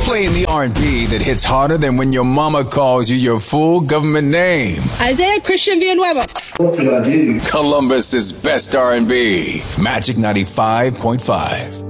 Playing the R&B that hits harder than when your mama calls you your full government name. Isaiah Christian Villanueva. Columbus's best R&B. Magic 95.5.